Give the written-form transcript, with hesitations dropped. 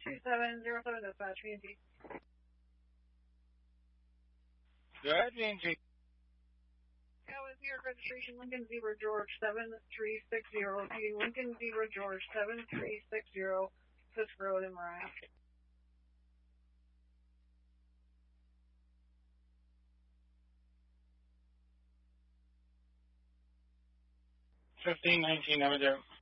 2707 dispatch, PNG. Go ahead, PNG. Yeah, with your registration, Lincoln Zebra George 7360, locating Lincoln Zebra George 7360, Fisk Road in Mariah. $15.19, over there.